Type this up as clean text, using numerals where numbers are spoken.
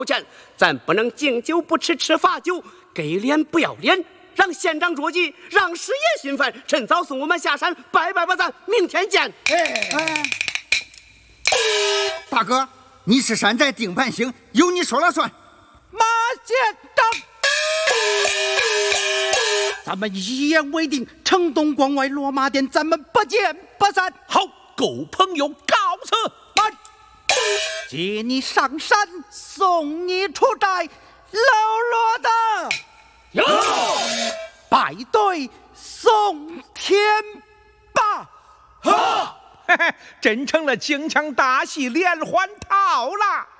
钱，咱不能敬酒不吃吃罚酒，给脸不要脸，让县长着急，让师爷心烦。趁早送我们下山，拜拜吧，咱明天见。 大哥，你是山寨定盘星，由你说了算。 马县长，咱们一言为定，城东关外落马店，咱们不见不散。 好，狗朋友告辞。 慢，接你上山，送你出寨，喽啰的有拜对送天吧。 哈，嘿嘿，真成了京腔大戏连环套了。